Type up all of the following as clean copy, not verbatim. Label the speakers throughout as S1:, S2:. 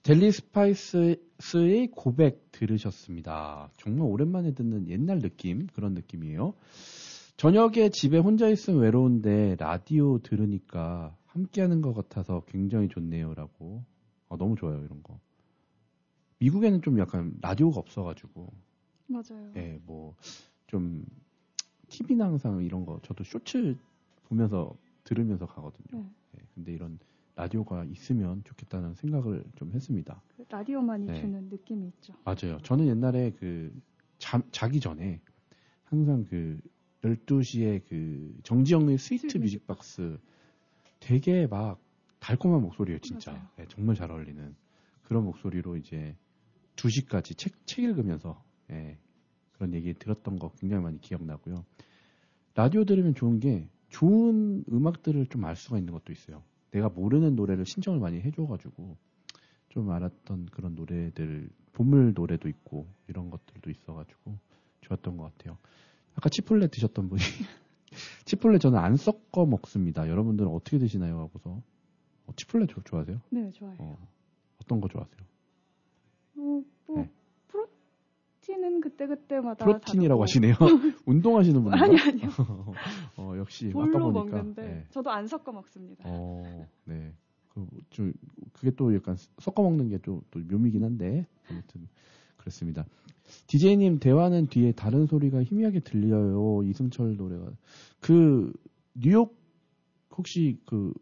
S1: 델리 스파이스의 고백 들으셨습니다. 정말 오랜만에 듣는 옛날 느낌, 그런 느낌이에요. 저녁에 집에 혼자 있으면 외로운데 라디오 들으니까 함께하는 것 같아서 굉장히 좋네요라고. 너무 좋아요, 이런 거. 미국에는 좀 약간 라디오가 없어가지고.
S2: 맞아요.
S1: 예, 뭐 좀 TV나 항상 이런 거 저도 쇼츠 보면서 들으면서 가거든요.
S2: 네.
S1: 예, 근데 이런 라디오가 있으면 좋겠다는 생각을 좀 했습니다.
S2: 라디오만이
S1: 네.
S2: 주는 느낌이 있죠.
S1: 맞아요. 저는 옛날에 자기 전에 항상 12시에 정지영의 스위트 뮤직박스 되게 막 달콤한 목소리예요, 진짜. 네, 정말 잘 어울리는 그런 목소리로 이제 2시까지 책 읽으면서 그런 얘기 들었던 거 굉장히 많이 기억나고요. 라디오 들으면 좋은 게 좋은 음악들을 좀 알 수가 있는 것도 있어요. 내가 모르는 노래를 신청을 많이 해줘가지고 좀 알았던 그런 노래들, 보물 노래도 있고 이런 것들도 있어가지고 좋았던 것 같아요. 아까 치폴레 드셨던 분이 치폴레 저는 안 섞어 먹습니다. 여러분들은 어떻게 드시나요? 하고서 치폴레 좋아하세요?
S2: 네, 좋아해요.
S1: 어떤 거 좋아하세요?
S2: 네. 프로틴은 그때마다
S1: 프로틴이라고 하시네요. 운동하시는 분인가?
S2: 아니요.
S1: 역시
S2: 볼로
S1: 아까 보니까
S2: 먹는데 저도 안 섞어 먹습니다.
S1: 네. 그게 또 약간 섞어 먹는 게 또 묘미긴 한데 아무튼 그렇습니다. DJ님 대화는 뒤에 다른 소리가 희미하게 들려요. 이승철 노래가 뉴욕 혹시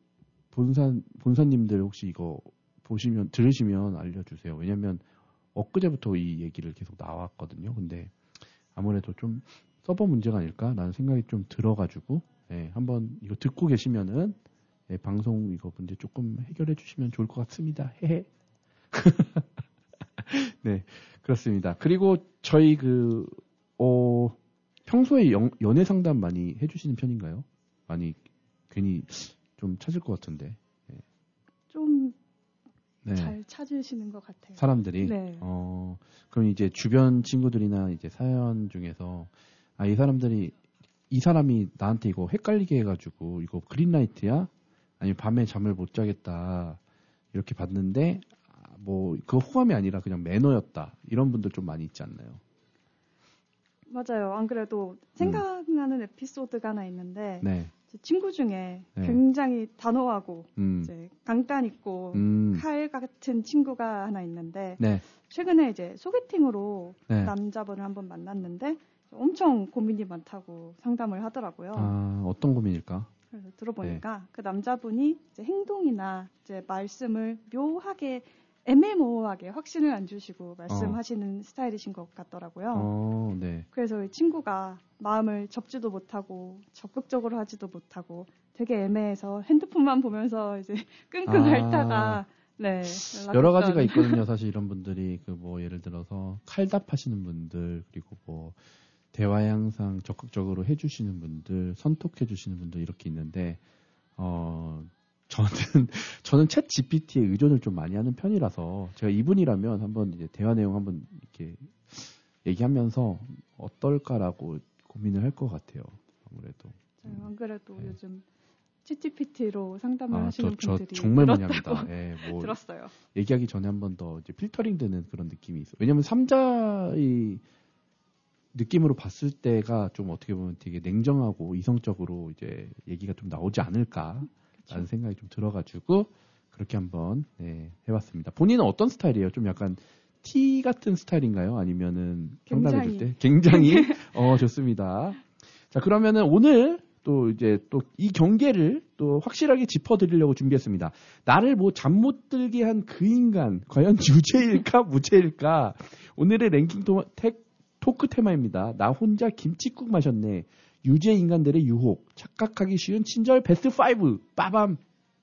S1: 본사님들 혹시 이거 들으시면 알려주세요. 왜냐면 엊그제부터 이 얘기를 계속 나왔거든요. 근데 아무래도 좀 서버 문제가 아닐까라는 생각이 좀 들어가지고 한번 이거 듣고 계시면은 방송 이거 문제 조금 해결해 주시면 좋을 것 같습니다. 헤헤. 네, 그렇습니다. 그리고 저희 평소에 연애 상담 많이 해주시는 편인가요? 많이 괜히 좀 찾을 것 같은데.
S2: 좀 잘 찾으시는 것 같아요.
S1: 사람들이.
S2: 네.
S1: 그럼 이제 주변 친구들이나 이제 사연 중에서 이 사람이 나한테 이거 헷갈리게 해가지고 이거 그린라이트야? 아니면 밤에 잠을 못 자겠다 이렇게 봤는데 그 호감이 아니라 그냥 매너였다 이런 분들 좀 많이 있지 않나요?
S2: 맞아요. 안 그래도 생각나는 에피소드가 하나 있는데
S1: 네.
S2: 제 친구 중에 굉장히 단호하고 이제 강단 있고 칼 같은 친구가 하나 있는데 최근에 이제 소개팅으로 남자분을 한번 만났는데 엄청 고민이 많다고 상담을 하더라고요.
S1: 어떤 고민일까?
S2: 그래서 들어보니까 그 남자분이 이제 행동이나 이제 말씀을 묘하게 애매모호하게 확신을 안 주시고 말씀하시는 스타일이신 것 같더라고요. 그래서 이 친구가 마음을 접지도 못하고 적극적으로 하지도 못하고 되게 애매해서 핸드폰만 보면서 이제 끙끙 앓다가
S1: 여러 가지가 있거든요. 사실 이런 분들이 예를 들어서 칼답하시는 분들 그리고 대화에 항상 적극적으로 해주시는 분들, 선톡해주시는 분들 이렇게 있는데 저는 챗 GPT에 의존을 좀 많이 하는 편이라서 제가 이분이라면 한번 이제 대화 내용 한번 이렇게 얘기하면서 어떨까라고 고민을 할 것 같아요. 아무래도.
S2: 안 그래도 요즘 챗 GPT로 상담을 하시는 분들이
S1: 정말 많이 합니다.
S2: 들었어요.
S1: 얘기하기 전에 한번 더 이제 필터링 되는 그런 느낌이 있어요. 왜냐하면 3자의 느낌으로 봤을 때가 좀 어떻게 보면 되게 냉정하고 이성적으로 이제 얘기가 좀 나오지 않을까라는 생각이 좀 들어가지고 그렇게 한번 해봤습니다. 본인은 어떤 스타일이에요? 좀 약간 T 같은 스타일인가요? 아니면은 상담해줄 때 굉장히 좋습니다. 자 그러면은 오늘 또 이 경계를 또 확실하게 짚어드리려고 준비했습니다. 나를 잠 못 들게 한 그 인간 과연 유죄일까 무죄일까? 오늘의 랭킹 토크 테마입니다. 나 혼자 김치국 마셨네. 유죄 인간들의 유혹. 착각하기 쉬운 친절 베스트 5. 빠밤.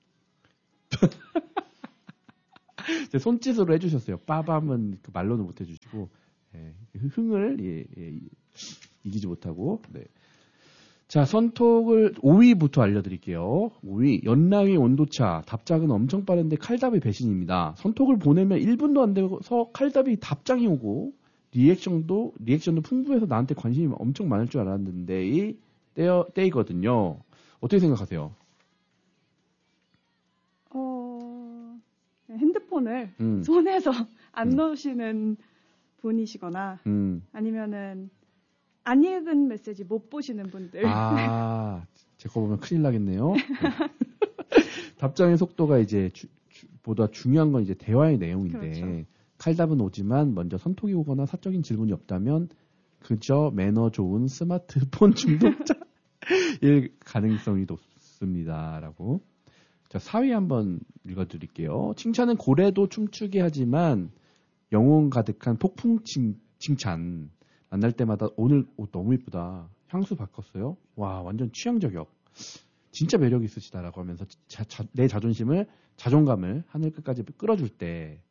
S1: 손짓으로 해주셨어요. 빠밤은 말로는 못 해주시고 흥을 이기지 못하고. 자, 선톡을 5위부터 알려드릴게요. 5위 연락의 온도차. 답장은 엄청 빠른데 칼답이 배신입니다. 선톡을 보내면 1분도 안 돼서 칼답이 답장이 오고 리액션도 풍부해서 나한테 관심이 엄청 많을 줄 알았는데 때이거든요. 어떻게 생각하세요?
S2: 핸드폰을 손에서 안 놓으시는 분이시거나 아니면은 안 읽은 메시지 못 보시는 분들.
S1: 제 거 보면 큰일 나겠네요. 답장의 속도가 이제 보다 중요한 건 이제 대화의 내용인데 그렇죠. 칼답은 오지만 먼저 선톡이 오거나 사적인 질문이 없다면 그저 매너 좋은 스마트폰 중독자일 가능성이 높습니다라고. 자, 4위 한번 읽어드릴게요. 칭찬은 고래도 춤추게 하지만 영혼 가득한 폭풍 칭찬. 만날 때마다 오늘 옷 너무 이쁘다. 향수 바꿨어요? 와, 완전 취향 저격. 진짜 매력 있으시다라고 하면서 내 자존감을 하늘 끝까지 끌어줄 때,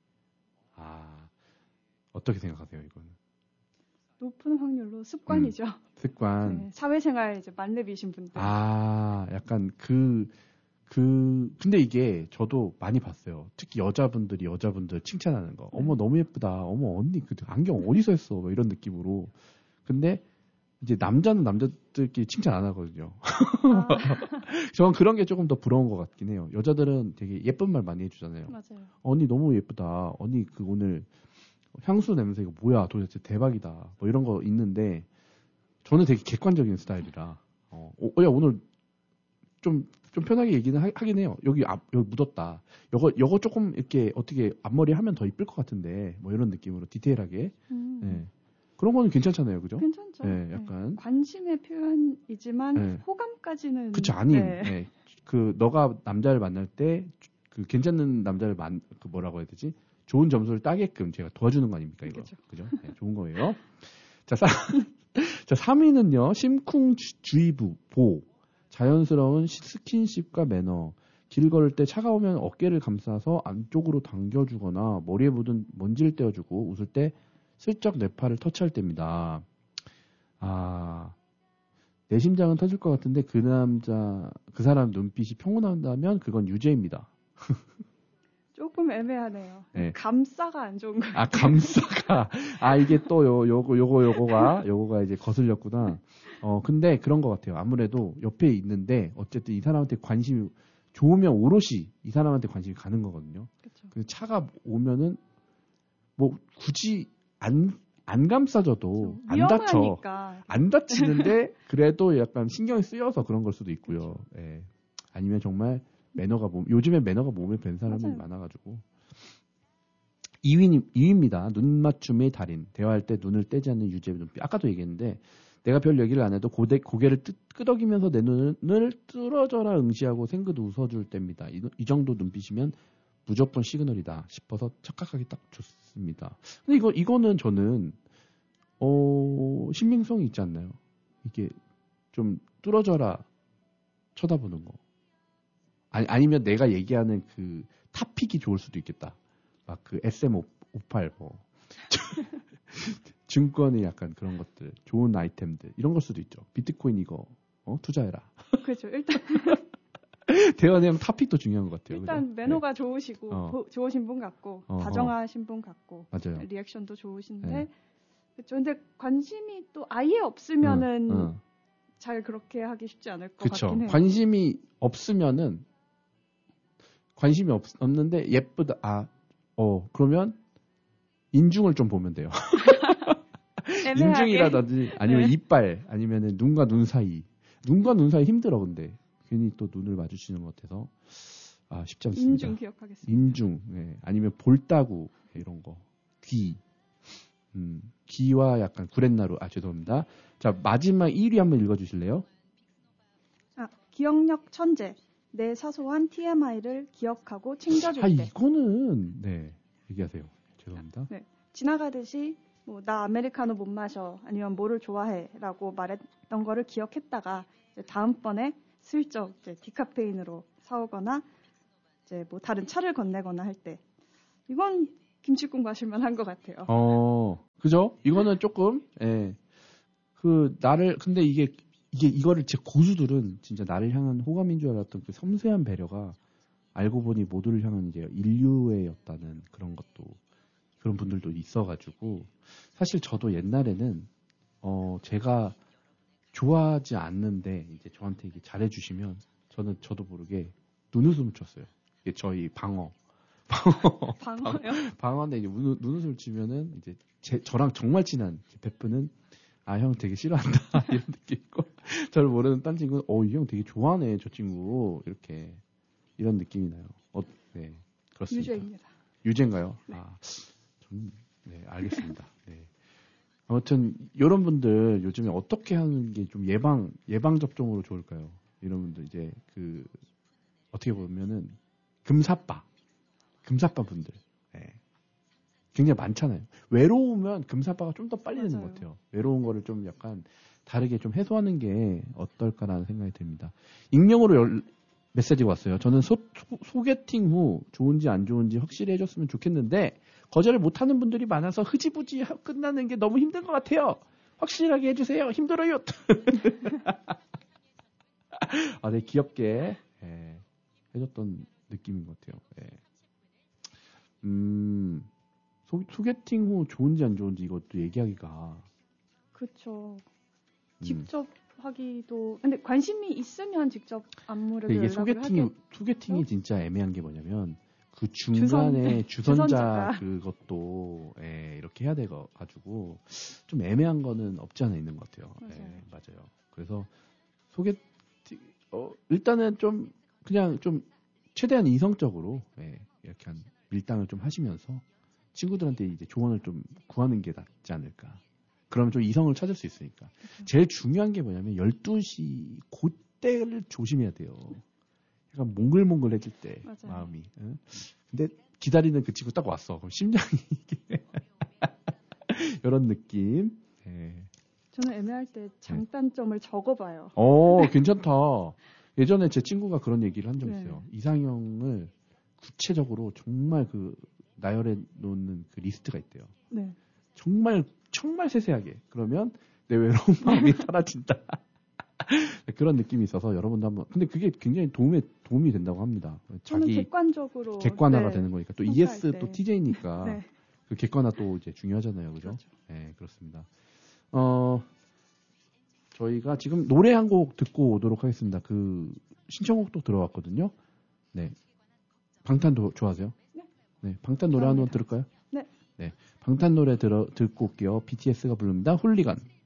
S1: 어떻게 생각하세요, 이거는?
S2: 높은 확률로 습관이죠.
S1: 습관.
S2: 네, 사회생활 이제 만렙이신 분들.
S1: 약간 근데 이게 저도 많이 봤어요. 특히 여자분들 칭찬하는 거. 어머, 너무 예쁘다. 어머, 언니, 그 안경 어디서 했어? 뭐 이런 느낌으로. 근데 이제 남자는 남자들끼리 칭찬 안 하거든요. 저는 그런 게 조금 더 부러운 것 같긴 해요. 여자들은 되게 예쁜 말 많이 해주잖아요.
S2: 맞아요.
S1: 언니 너무 예쁘다. 언니 그 오늘 향수 냄새 이거 뭐야? 도대체 대박이다. 뭐 이런 거 있는데 저는 되게 객관적인 스타일이라 야 오늘 좀 편하게 얘기는 하긴 해요. 여기 묻었다. 요거 조금 이렇게 어떻게 앞머리 하면 더 이쁠 것 같은데 뭐 이런 느낌으로 디테일하게. 네. 그런 거는 괜찮잖아요, 그죠?
S2: 괜찮죠.
S1: 네, 약간
S2: 관심의 표현이지만 호감까지는.
S1: 그쵸, 아닌. 네. 그 너가 남자를 만날 때 그 괜찮은 남자를 그 뭐라고 해야 되지? 좋은 점수를 따게끔 제가 도와주는 거 아닙니까, 이거? 그죠? 네, 좋은 거예요. 자, 3위는요. 심쿵주의보. 자연스러운 스킨십과 매너. 길 걸을 때 차가우면 어깨를 감싸서 안쪽으로 당겨주거나 머리에 묻은 먼지를 떼어주고 웃을 때 슬쩍 내 팔을 터치할 때입니다. 내 심장은 터질 것 같은데 그 사람 눈빛이 평온한다면 그건 유죄입니다.
S2: 조금 애매하네요.
S1: 네.
S2: 감싸가 안 좋은 거예요.
S1: 감싸가. 이게 또 요거가 이제 거슬렸구나. 근데 그런 것 같아요. 아무래도 옆에 있는데 어쨌든 이 사람한테 관심이 좋으면 오롯이 이 사람한테 관심이 가는 거거든요. 그 차가 오면은 뭐 굳이 안 감싸줘도 안 다쳐. 안 다치는데 그래도 약간 신경이 쓰여서 그런 걸 수도 있고요. 예. 아니면 정말 요즘에 매너가 몸에 밴 사람이 많아가지고. 2위입니다. 눈 맞춤의 달인. 대화할 때 눈을 떼지 않는 유지의 눈빛. 아까도 얘기했는데 내가 별 얘기를 안 해도 고개를 끄덕이면서 내 눈을 뚫어져라 응시하고 생긋 웃어줄 때입니다. 이 정도 눈빛이면 무조건 시그널이다 싶어서 착각하기 딱 좋습니다. 근데 이거는 저는 신빙성이 있지 않나요? 이게 좀 뚫어져라 쳐다보는 거. 아니면 내가 얘기하는 그 탑픽이 좋을 수도 있겠다. 막 그 SM58 뭐 증권의 약간 그런 것들, 좋은 아이템들 이런 걸 수도 있죠. 비트코인 이거 투자해라.
S2: 그렇죠. 일단
S1: 대화 내용 탑픽도 중요한 것 같아요.
S2: 일단
S1: 그죠?
S2: 매너가 좋으시고 좋으신 분 같고 다정하신 분 같고
S1: 맞아요.
S2: 리액션도 좋으신데 그렇죠. 근데 관심이 또 아예 없으면은 잘 그렇게 하기 쉽지 않을 것 같긴 해요.
S1: 관심이 없는데 예쁘다. 그러면 인중을 좀 보면 돼요. 인중이라든지 아니면 이빨 아니면 눈과 눈 사이. 눈과 눈 사이 힘들어 근데 괜히 또 눈을 마주치는 것 같아서 쉽지 않습니다.
S2: 인중 기억하겠습니다.
S1: 인중. 네. 아니면 볼따구 이런 거. 귀. 귀와 약간 구렛나루. 죄송합니다. 자, 마지막 1위 한번 읽어주실래요?
S2: 기억력 천재. 내 사소한 TMI를 기억하고 챙겨줄 때.
S1: 이거는 얘기하세요. 죄송합니다.
S2: 네. 지나가듯이 나 아메리카노 못 마셔 아니면 뭐를 좋아해라고 말했던 거를 기억했다가 이제 다음번에 슬쩍 이제 디카페인으로 사오거나 이제 뭐 다른 차를 건네거나 할 때 이건 김치국 마실만 한 것 같아요.
S1: 그죠? 이거는 조금 근데 이거를 제 고수들은 진짜 나를 향한 호감인 줄 알았던 그 섬세한 배려가 알고 보니 모두를 향한 이제 인류애였다는 그런 분들도 있어가지고 사실 저도 옛날에는 제가 좋아하지 않는데 이제 저한테 이게 잘해주시면 저도 모르게 눈웃음을 쳤어요. 이게 저희 방어
S2: 방어요?
S1: 방어인데 이제 눈웃음을 치면은 이제 저랑 정말 친한 베프는 형 되게 싫어한다 이런 느낌이고 저를 모르는 딴 친구는 이 형 되게 좋아하네 저 친구 이렇게 이런 느낌이 나요. 네 그렇습니다.
S2: 유죄입니다.
S1: 유죄인가요?
S2: 네.
S1: 네 알겠습니다. 네. 아무튼 이런 분들 요즘에 어떻게 하는 게 좀 예방 접종으로 좋을까요? 이런 분들 이제 어떻게 보면은 금사빠 분들 굉장히 많잖아요. 외로우면 금사빠가 좀 더 빨리 되는 것 같아요. 외로운 거를 좀 약간 다르게 좀 해소하는 게 어떨까라는 생각이 듭니다. 익명으로 메시지가 왔어요. 저는 소개팅 후 좋은지 안 좋은지 확실히 해줬으면 좋겠는데 거절을 못하는 분들이 많아서 흐지부지 끝나는 게 너무 힘든 것 같아요. 확실하게 해주세요. 힘들어요. 네, 귀엽게 해줬던 느낌인 것 같아요. 소개팅 후 좋은지 안 좋은지 이것도 얘기하기가.
S2: 그렇죠. 직접 하기도. 근데 관심이 있으면 직접 아무래도
S1: 이게
S2: 연락을
S1: 소개팅이 진짜 애매한 게 뭐냐면 그 중간에 주선자 그것도 이렇게 해야 돼가지고 좀 애매한 거는 없지 않아 있는 것 같아요. 맞아요. 그래서 소개팅 일단은 좀 그냥 좀 최대한 이성적으로 이렇게 한 밀당을 좀 하시면서 친구들한테 이제 조언을 좀 구하는 게 낫지 않을까. 그러면 좀 이성을 찾을 수 있으니까. 제일 중요한 게 뭐냐면 12시 그때를 조심해야 돼요. 약간 몽글몽글해질 때
S2: 맞아요.
S1: 마음이. 근데 기다리는 그 친구 딱 왔어. 그럼 심장이 이런 느낌.
S2: 저는 애매할 때 장단점을 적어봐요.
S1: 괜찮다. 예전에 제 친구가 그런 얘기를 한 적 있어요. 이상형을 구체적으로 정말 나열해 놓는 그 리스트가 있대요.
S2: 네.
S1: 정말 세세하게. 그러면 내 외로운 마음이 사라진다. 그런 느낌이 있어서 여러분도 한번. 근데 그게 굉장히 도움이 된다고 합니다.
S2: 저는 객관적으로
S1: 객관화가 되는 거니까 또 ES 또 TJ니까
S2: 네.
S1: 그 객관화 또 이제 중요하잖아요, 그죠?
S2: 그렇죠.
S1: 네, 그렇습니다. 저희가 지금 노래 한 곡 듣고 오도록 하겠습니다. 신청곡도 들어왔거든요. 네. 방탄도 좋아하세요?
S2: 네.
S1: 네. 방탄 노래 한번 들을까요?
S2: 네.
S1: 네. 방탄 노래 듣고 올게요. BTS가 부릅니다. 홀리건.